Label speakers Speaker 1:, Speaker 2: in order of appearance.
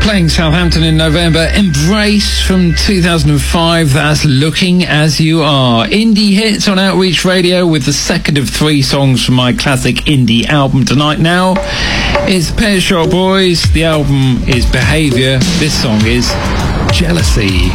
Speaker 1: Playing Southampton in November. Embrace from 2005. That's Looking As You Are. Indie hits on Outreach Radio with the second of 3 songs from my classic indie album tonight. Now it's Pet Shop Boys. The album is Behaviour. This song is Jealousy.